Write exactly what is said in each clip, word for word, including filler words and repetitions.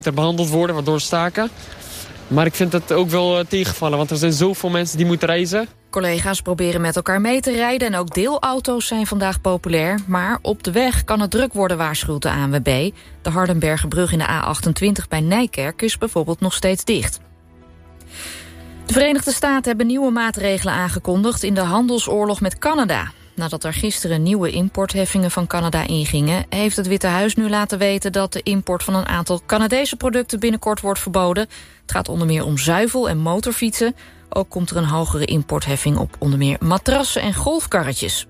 behandeld worden, waardoor ze staken. Maar ik vind het ook wel uh, tegenvallen, want er zijn zoveel mensen die moeten reizen. Collega's proberen met elkaar mee te rijden en ook deelauto's zijn vandaag populair. Maar op de weg kan het druk worden, waarschuwt de A N W B. De Hardenbergenbrug in de A achtentwintig bij Nijkerk is bijvoorbeeld nog steeds dicht. De Verenigde Staten hebben nieuwe maatregelen aangekondigd in de handelsoorlog met Canada. Nadat er gisteren nieuwe importheffingen van Canada ingingen, heeft het Witte Huis nu laten weten dat de import van een aantal Canadese producten binnenkort wordt verboden. Het gaat onder meer om zuivel en motorfietsen. Ook komt er een hogere importheffing op onder meer matrassen en golfkarretjes.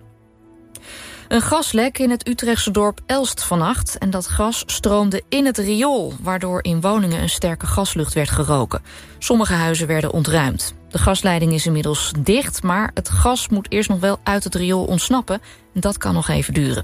Een gaslek in het Utrechtse dorp Elst vannacht en dat gas stroomde in het riool, waardoor in woningen een sterke gaslucht werd geroken. Sommige huizen werden ontruimd. De gasleiding is inmiddels dicht, maar het gas moet eerst nog wel uit het riool ontsnappen. Dat kan nog even duren.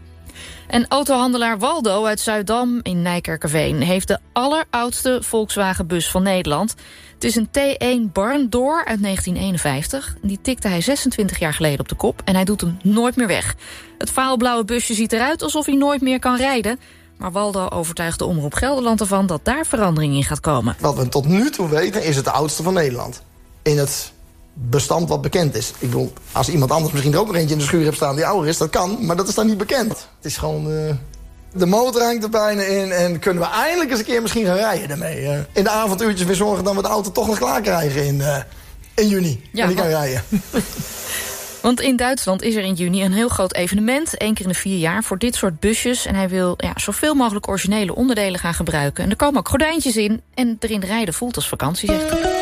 En autohandelaar Waldo uit Zuiddam in Nijkerkerveen heeft de alleroudste Volkswagen-bus van Nederland. Het is een T één Barn Door uit negentien eenenvijftig. Die tikte hij zesentwintig jaar geleden op de kop en hij doet hem nooit meer weg. Het vaalblauwe busje ziet eruit alsof hij nooit meer kan rijden. Maar Waldo overtuigt de Omroep Gelderland ervan dat daar verandering in gaat komen. Wat we tot nu toe weten is het de oudste van Nederland. In het bestand wat bekend is. Ik bedoel, als iemand anders misschien er ook nog eentje in de schuur heeft staan die ouder is, dat kan, maar dat is dan niet bekend. Het is gewoon, uh, de motor hangt er bijna in en kunnen we eindelijk eens een keer misschien gaan rijden daarmee. Uh, in de avonduurtjes weer zorgen dat we de auto toch nog klaar krijgen in, uh, in juni. Ja, en die kan rijden. Want in Duitsland is er in juni een heel groot evenement, één keer in de vier jaar, voor dit soort busjes. En hij wil ja, zoveel mogelijk originele onderdelen gaan gebruiken. En er komen ook gordijntjes in en erin rijden voelt als vakantie, zegt hij.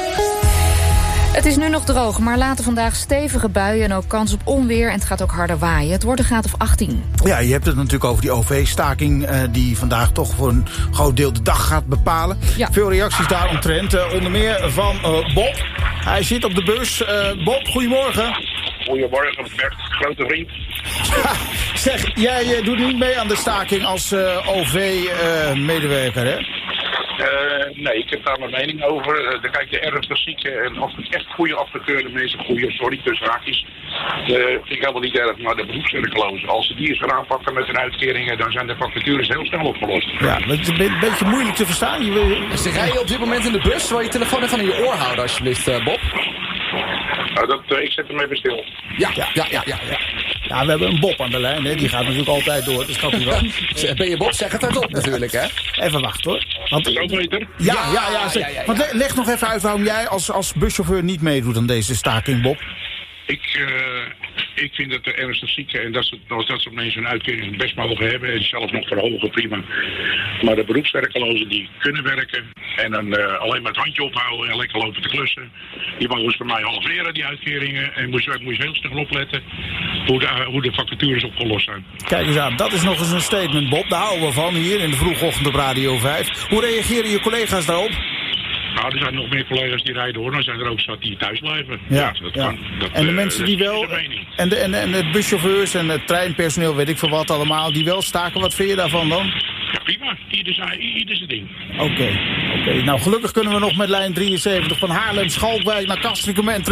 Het is nu nog droog, maar later vandaag stevige buien en ook kans op onweer. En het gaat ook harder waaien. Het wordt een graad of achttien. Ja, je hebt het natuurlijk over die O V-staking... Uh, die vandaag toch voor een groot deel de dag gaat bepalen. Ja. Veel reacties daaromtrent. Uh, onder meer van uh, Bob. Hij zit op de bus. Uh, Bob, goedemorgen. Goedemorgen, Bert. Grote vriend. Zeg, jij uh, doet niet mee aan de staking als uh, O V-medewerker, uh, hè? Uh, nee, ik heb daar mijn mening over. Uh, dan kijk je ernstig zieke en of het echt goede afgekeurde mensen, goede, sorry, tussen haakjes, uh, vind ik helemaal niet erg, maar de beroepswerklozen, als ze die eens gaan aanpakken met hun uitkeringen, dan zijn de vacatures heel snel opgelost. Ja, het is een beetje moeilijk te verstaan. Je wil... Ze rijden op dit moment in de bus, terwijl je telefoon even aan je oor houden, alsjeblieft, uh, Bob. Nou, dat, uh, ik zet hem even stil. Ja, ja, ja, ja, ja. Ja, we hebben een Bob aan de lijn, hè. Die gaat natuurlijk altijd door, dat snap je wel. Ben je Bob, zeg het hardop natuurlijk, hè. Even wachten, hoor. Want, Zo beter? Ja, ja, ja. ja, ja, ja, ja. Want leg nog even uit waarom jij als, als buschauffeur niet meedoet aan deze staking, Bob. Ik, uh, ik vind dat de ernstig zieken en dat, ze, dat soort mensen hun uitkering best mogen hebben en zelfs nog verhogen, prima. Maar de beroepswerkelozen die kunnen werken en dan uh, alleen maar het handje ophouden en lekker lopen te klussen. Die mogen dus bij mij halveren, die uitkeringen. En moet je, moet je heel snel opletten hoe de, uh, hoe de vacatures opgelost zijn. Kijk eens aan, dat is nog eens een statement, Bob. Daar houden we van hier in de vroege ochtend op Radio vijf. Hoe reageren je collega's daarop? Nou, er zijn nog meer collega's die rijden hoor. Dan zijn er ook zat die thuis blijven. Ja, ja, dat ja. Kan, dat, en de uh, mensen die wel... De en, de, en, en de buschauffeurs en het treinpersoneel, weet ik veel wat allemaal, die wel staken. Wat vind je daarvan dan? Ja, prima. Ieder zijn, ieder zijn ding. Oké, okay, oké. Okay. Nou, gelukkig kunnen we nog met lijn drieënzeventig van Haarlem, Schalkwijk naar Castricum